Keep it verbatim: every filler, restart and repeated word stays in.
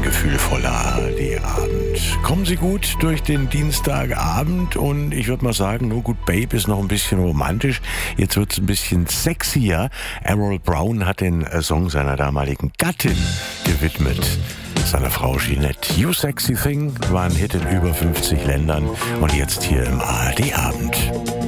gefühlvoller A R D-Abend. Kommen Sie gut durch den Dienstagabend und ich würde mal sagen, No Good Babe ist noch ein bisschen romantisch. Jetzt wird es ein bisschen sexier. Errol Brown hat den Song seiner damaligen Gattin gewidmet. Seiner Frau Jeanette. You Sexy Thing war ein Hit in über fünfzig Ländern und jetzt hier im A R D-Abend.